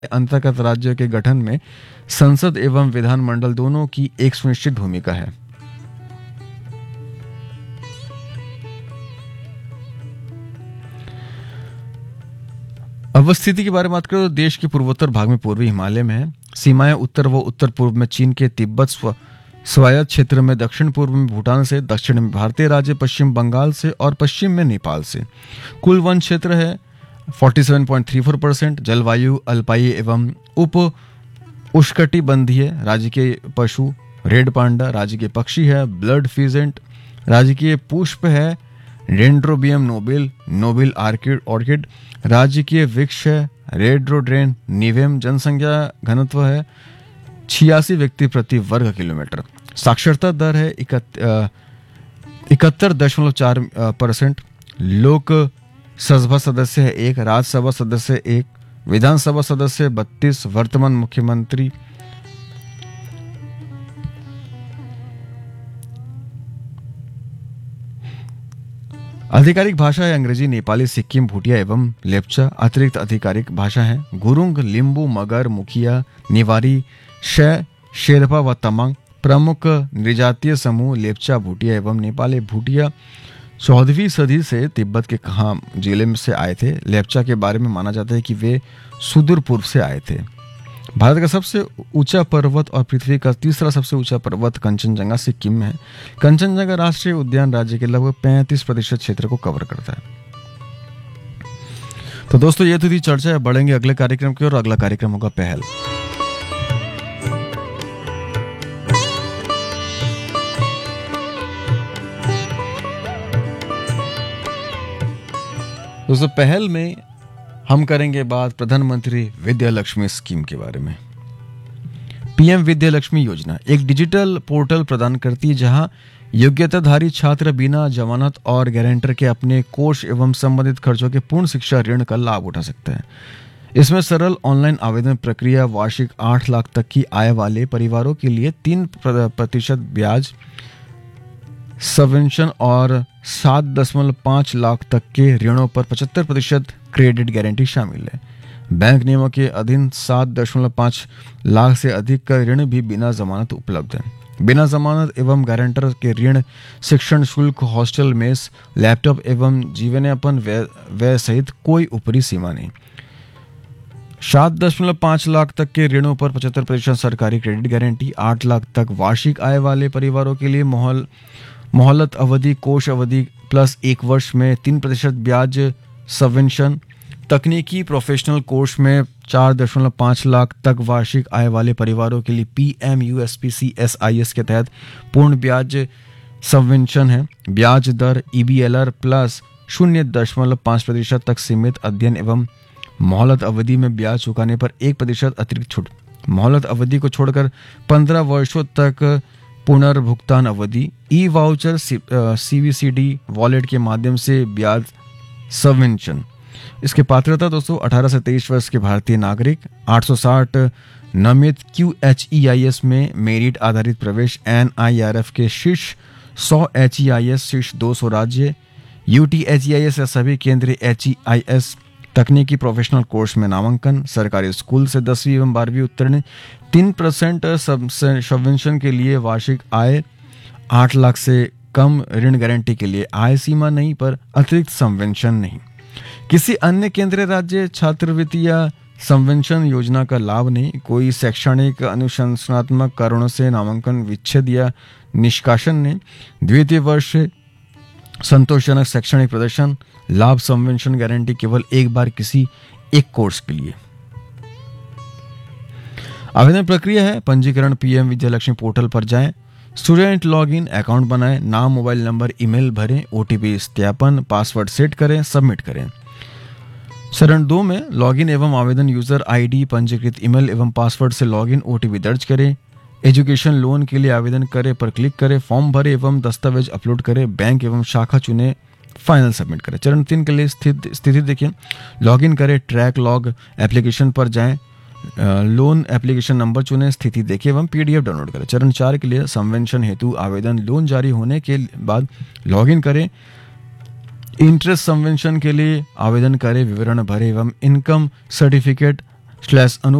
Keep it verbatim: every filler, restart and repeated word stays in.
अंतर्गत राज्य के गठन में संसद एवं विधानमंडल दोनों की एक सुनिश्चित भूमिका है। अवस्थिति के बारे में बात करें तो देश के पूर्वोत्तर भाग में पूर्वी हिमालय में है। सीमाएं उत्तर व उत्तर पूर्व में चीन के तिब्बत स्व स्वायत्त क्षेत्र में, दक्षिण पूर्व में भूटान से, दक्षिण में भारतीय राज्य पश्चिम बंगाल से और पश्चिम में नेपाल से। कुल वन क्षेत्र है सैंतालीस पॉइंट तीन चार परसेंट। जलवायु अल्पाई एवं उप उष्णकटिबंधीय। राज्य के पशु रेड पांडा। राज्य के पक्षी है ब्लड फीजेंट। राज्य के पुष्प है Dendrobium noble noble orchid orchid. राज्य के वृक्ष है रेड्रोड्रेन निवेम। जनसंख्या घनत्व है छियासी व्यक्ति प्रति वर्ग किलोमीटर। साक्षरता दर है इकहत्तर दशमलव चार परसेंट। लोक सभा सदस्य है एक। राज्यसभा सदस्य एक। विधानसभा सदस्य बत्तीस। वर्तमान मुख्यमंत्री आधिकारिक भाषा है अंग्रेजी, नेपाली, सिक्किम, भूटिया एवं लेप्चा। अतिरिक्त आधिकारिक भाषा है गुरुंग, लिम्बू, मगर, मुखिया, निवारी, शै, शेरपा व तमांग। प्रमुख नृजातीय समूह लेप्चा, भूटिया एवं नेपाली। भूटिया चौदहवीं सदी से तिब्बत के कहां जिले में से आए थे। लेप्चा के बारे में माना जाता है कि वे सुदूर पूर्व से आए थे। भारत का सबसे ऊंचा पर्वत और पृथ्वी का तीसरा सबसे ऊंचा पर्वत कंचनजंगा सिक्किम में है। कंचनजंगा राष्ट्रीय उद्यान राज्य के लगभग पैंतीस प्रतिशत क्षेत्र को कवर करता है। तो दोस्तों ये तो थी चर्चा। बढ़ेंगे अगले कार्यक्रम की ओर। अगला कार्यक्रम होगा पहल। दोस्तों पहल में हम करेंगे बात प्रधानमंत्री विद्या लक्ष्मी स्कीम के बारे में। पीएम विद्या लक्ष्मी योजना एक डिजिटल पोर्टल प्रदान करती है जहां योग्यताधारी छात्र बिना जमानत और गारंटर के अपने कोर्स एवं संबंधित खर्चों के पूर्ण शिक्षा ऋण का लाभ उठा सकते हैं। इसमें सरल ऑनलाइन आवेदन प्रक्रिया, वार्षिक आठ लाख तक की आय वाले परिवारों के लिए तीन प्रतिशत ब्याज सबवेंशन और सात दशमलव पाँच लाख तक के ऋणों पर पचहत्तर प्रतिशत क्रेडिट गारंटी शामिल है। बैंक नियमों के अधीन सात दशमलव पाँच लाख से अधिक का ऋण भी बिना जमानत उपलब्ध है। बिना जमानत एवं गारंटर के ऋण शिक्षण शुल्क, हॉस्टल, मेस, लैपटॉप एवं जीवनयापन व्यय सहित कोई ऊपरी सीमा नहीं। सात दशमलव पाँच लाख तक के ऋणों पर पचहत्तर प्रतिशत सरकारी क्रेडिट गारंटी। आठ लाख तक वार्षिक आय वाले परिवारों के लिए मोहल मोहलत अवधि, कोष अवधि प्लस एक वर्ष में तीन प्रतिशत ब्याज सबवेंशन। तकनीकी प्रोफेशनल कोर्स में चार दशमलव पाँच लाख तक वार्षिक आय वाले परिवारों के लिए P M U S P C S I S के तहत पूर्ण ब्याज सबवेंशन है। ब्याज दर E B L R plus शून्य दशमलव पाँच प्रतिशत तक सीमित। अध्ययन एवं मोहलत अवधि में ब्याज चुकाने पर एक प्रतिशत अतिरिक्त छूट। मोहलत अवधि को छोड़कर पंद्रह वर्षों तक पुनर्भुगतान अवधि। ई वाउचर, सीवीसीडी वॉलेट के माध्यम से ब्याज सबवेंशन। इसके पात्रता दोस्तों अठारह से तेईस वर्ष के भारतीय नागरिक। आठ सौ साठ नामित Q H E I S में मेरिट आधारित प्रवेश। एन आई आर एफ के शीर्ष सौ एच ई आई एस, शीर्ष दो सौ राज्य। U T H E I S या सभी केंद्रीय एच ई आई एस तकनीकी प्रोफेशनल कोर्स में नामांकन। सरकारी स्कूल से दसवीं एवं बारहवीं उत्तीर्ण। तीन परसेंट सबवेंशन के लिए वार्षिक आय। आठ लाख से कम ऋण गारंटी के लिए आय सीमा नहीं पर अतिरिक्त सबवेंशन नहीं। किसी अन्य केंद्रीय राज्य छात्रवृत्ति या सबवेंशन योजना का लाभ नहीं। कोई शैक्षणिक अनुशंसनात्मक कारणों से नामांकन विच्छेद या निष्कासन नहीं। द्वितीय वर्ष संतोषजनक शैक्षणिक प्रदर्शन। लाभ सबवेंशन गारंटी केवल एक बार किसी एक कोर्स के लिए। आवेदन प्रक्रिया है पंजीकरण पीएम विद्या लक्ष्मी पोर्टल पर जाएं। स्टूडेंट लॉगिन अकाउंट बनाएं। नाम, मोबाइल नंबर, ईमेल भरें। ओटीपी सत्यापन, पासवर्ड सेट करें, सबमिट करें। चरण दो में लॉगिन एवं आवेदन। यूजर आईडी, पंजीकृत ईमेल एवं पासवर्ड से लॉगिन, ओटीपी दर्ज करें। एजुकेशन लोन के लिए आवेदन करें पर क्लिक करें। फॉर्म भरें एवं दस्तावेज अपलोड करें। बैंक एवं शाखा चुने, फाइनल सबमिट करें। चरण तीन के लिए स्थिति देखिए। लॉगिन करें, ट्रैक लॉग एप्लीकेशन पर जाएं। लोन एप्लीकेशन नंबर चुनें, स्थिति देखिए एवं पीडीएफ डाउनलोड करें। चरण चार के लिए सबवेंशन हेतु आवेदन। लोन जारी होने के बाद लॉगिन करें। इंटरेस्ट सबवेंशन के लिए आवेदन करें, विवरण भरें एवं इनकम सर्टिफिकेट स्लैश